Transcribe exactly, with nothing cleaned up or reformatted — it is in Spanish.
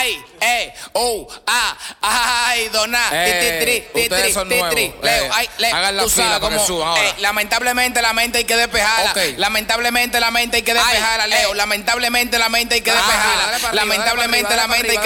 ay, eh, oh, ah, ay, dona, Eh, ti, ti, tri, ustedes son ti, tri, nuevos. tri, Leo, Eh, ay, Leo, hagan la tú fila sabes para que cómo, suban ahora. eh, lamentablemente la mente hay que despejarla. Ok. Lamentablemente la mente hay que despejarla, Ay, Leo. eh. Lamentablemente la mente hay que Ah, despejarla. dale para arriba, Lamentablemente dale para la arriba, mente hay que